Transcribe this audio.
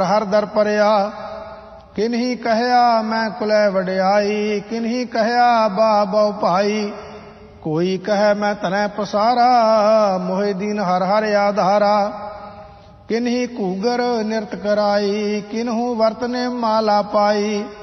हर दर परिया। किन्ही कहया मैं कुलै वड्याई, किन्ही कहया बा बहु भाई। कोई कह मैं तनै पसारा, मोहे दीन हर हर आधारा। किन्ही घूगर निरत कराई, किन्हू वर्तने माला पाई।